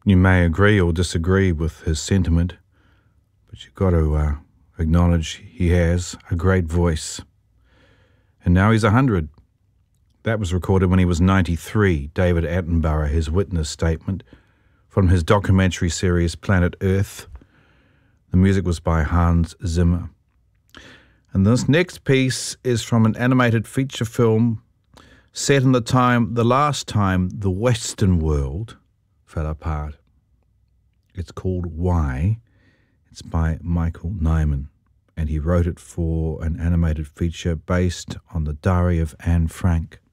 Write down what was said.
You may agree or disagree with his sentiment, but you've got to acknowledge he has a great voice. And now he's 100. That was recorded when he was 93, David Attenborough, his witness statement from his documentary series Planet Earth. The music was by Hans Zimmer. And this next piece is from an animated feature film set in the last time the Western world fell apart. It's called Why. It's by Michael Nyman, and he wrote it for an animated feature based on the diary of Anne Frank.